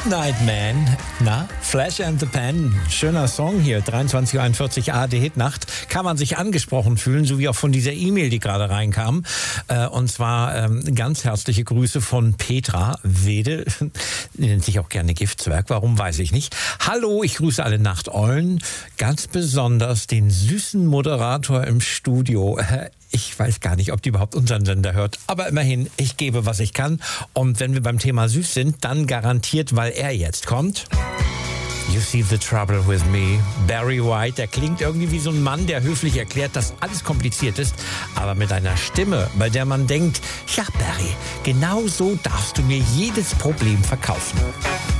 Midnight Man, na, Flash and the Pan, schöner Song hier, 23:41 ARD Hitnacht, kann man sich angesprochen fühlen, so wie auch von dieser E-Mail, die gerade reinkam, und zwar ganz herzliche Grüße von Petra Wede, nennt sich auch gerne Giftzwerg, warum, weiß ich nicht. Hallo, ich grüße alle Nachteulen, ganz besonders den süßen Moderator im Studio. Ich weiß gar nicht, ob die überhaupt unseren Sender hört. Aber immerhin, ich gebe, was ich kann. Und wenn wir beim Thema süß sind, dann garantiert, weil er jetzt kommt. You see the trouble with me. Barry White, der klingt irgendwie wie so ein Mann, der höflich erklärt, dass alles kompliziert ist. Aber mit einer Stimme, bei der man denkt, ja Barry, genau so darfst du mir jedes Problem verkaufen.